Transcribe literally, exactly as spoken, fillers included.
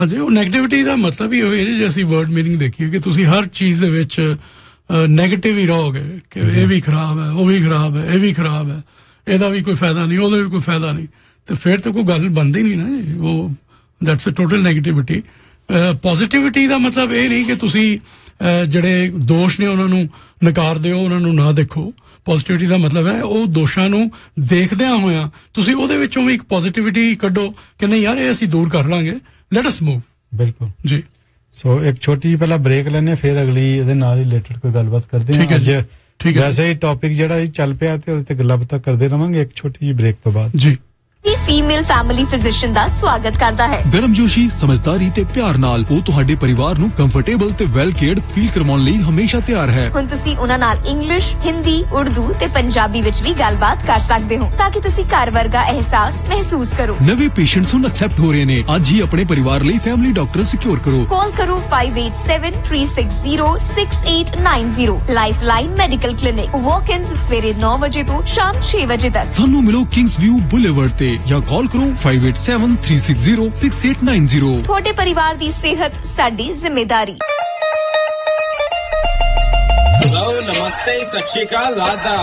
ਹਾਂਜੀ ਉਹ ਨੈਗੇਟਿਵਿਟੀ ਦਾ ਮਤਲਬ ਹੀ ਹੋਏ ਜੇ ਅਸੀਂ ਵਰਡ ਮੀਨਿੰਗ ਦੇਖੀਏ ਕਿ ਤੁਸੀਂ ਹਰ ਚੀਜ਼ ਦੇ ਵਿੱਚ ਨੈਗੇਟਿਵ ਹੀ ਰਹੋਗੇ ਕਿ ਇਹ ਵੀ ਖਰਾਬ ਹੈ ਉਹ ਵੀ ਖਰਾਬ ਹੈ ਇਹ ਵੀ ਖਰਾਬ ਹੈ ਇਹਦਾ ਵੀ ਕੋਈ ਫਾਇਦਾ ਨਹੀਂ ਉਹਦਾ ਵੀ ਕੋਈ ਫਾਇਦਾ ਨਹੀਂ ਤੇ ਫਿਰ ਤਾਂ ਕੋਈ ਗੱਲ ਬਣਦੀ ਨਹੀਂ ਨਾ ਜੀ ਉਹ that's a total negativity positivity ਦਾ ਮਤਲਬ ਇਹ ਨਹੀਂ ਕਿ ਤੁਸੀਂ ਜਿਹੜੇ ਦੋਸ਼ ਨੇ ਉਹਨਾਂ ਨੂੰ ਨਕਾਰ ਦਿਓ ਉਹਨਾਂ ਨੂੰ ਨਾ ਦੇਖੋ ਪੋਜ਼ਿਟਿਵਿਟੀ ਦਾ ਮਤਲਬ ਹੈ ਉਹ ਦੋਸ਼ਾਂ ਨੂੰ ਦੇਖਦਿਆਂ ਹੋਇਆਂ ਤੁਸੀਂ ਉਹਦੇ ਵਿੱਚੋਂ ਵੀ ਇੱਕ ਪੋਜ਼ਿਟਿਵਿਟੀ ਕੱਢੋ ਕਿ ਨਹੀਂ ਯਾਰ ਇਹ ਅਸੀਂ ਦੂਰ ਕਰ ਲਾਂਗੇ ਲੈਟ ਅਸ ਮੂਵ ਬਿਲਕੁਲ ਜੀ ਸੋ ਇੱਕ ਛੋਟੀ ਜਿਹੀ ਪਹਿਲਾਂ ਬ੍ਰੇਕ ਲੈਣੇ ਫਿਰ ਅਗਲੀ ਇਹਦੇ ਨਾਲ ਰਿਲੇਟਡ ਕੋਈ ਗੱਲਬਾਤ ਕਰਦੇ ਹਾਂ ਅੱਜ ਵੈਸੇ ਹੀ ਟੌਪਿਕ ਜਿਹੜਾ ਚੱਲ ਪਿਆ ਤੇ ਉਹਦੇ ਤੇ ਗੱਲਾਂ ਬਾਤਾਂ ਕਰਦੇ ਰਵਾਂਗੇ ਇੱਕ ਛੋਟੀ ਜਿਹੀ ਬ੍ਰੇਕ ਤੋਂ ਬਾਅਦ ਜੀ ਫੀਮੇਲ ਫੈਮਿਲੀ ਫਿਜ਼ੀਸ਼ੀਅਨ ਦਾ ਸਵਾਗਤ ਕਰਦਾ ਹੈ ਗਰਮਜੋਸ਼ੀ ਸਮਝਦਾਰੀ ਤੇ ਪਿਆਰ ਨਾਲ ਉਹ ਤੁਹਾਡੇ ਪਰਿਵਾਰ ਨੂੰ ਕੰਫਰਟੇਬਲ ਤੇ ਵੈਲ ਕੇਅਰਡ ਫੀਲ ਕਰਵਾਉਣ ਲਈ ਹਮੇਸ਼ਾ ਤਿਆਰ ਹੈ ਹੁਣ ਤੁਸੀਂ ਉਹਨਾਂ ਨਾਲ ਇੰਗਲਿਸ਼ ਹਿੰਦੀ ਉਰਦੂ ਤੇ ਪੰਜਾਬੀ ਵਿੱਚ ਵੀ ਗੱਲਬਾਤ ਕਰ ਸਕਦੇ ਹੋ ਤਾਂ ਕਿ ਤੁਸੀਂ ਘਰ ਵਰਗਾ ਅਹਿਸਾਸ ਮਹਿਸੂਸ ਕਰੋ ਨਵੇਂ ਪੇਸ਼ੈਂਟਸ ਨੂੰ ਐਕਸੈਪਟ ਹੋ ਰਹੇ ਨੇ ਅੱਜ ਹੀ ਆਪਣੇ ਪਰਿਵਾਰ ਲਈ ਫੈਮਿਲੀ ਡਾਕਟਰ ਸਿਕਿਉਰ ਕਰੋ ਕਾਲ ਕਰੋ five eight seven three six zero six eight nine zero lifeline medical clinic ਵਾਕ-ਇਨਸ ਸਵੇਰੇ nine ਵਜੇ ਤੋਂ ਸ਼ਾਮ six ਵਜੇ ਤੱਕ ਸਾਨੂੰ ਮਿਲੋ ਕਿੰਗਸ ਵਿਊ ਬੁਲੇਵਰਡ ਤੇ ਜਾਂ ਕਾਲ ਕਰੋ five eight seven three six zero six eight nine zero ਤੁਹਾਡੇ ਪਰਿਵਾਰ ਦੀ ਸਿਹਤ ਸਾਡੀ ਜ਼ਿੰਮੇਵਾਰੀ हेलो नमस्ते सत श्री अकाल आदाब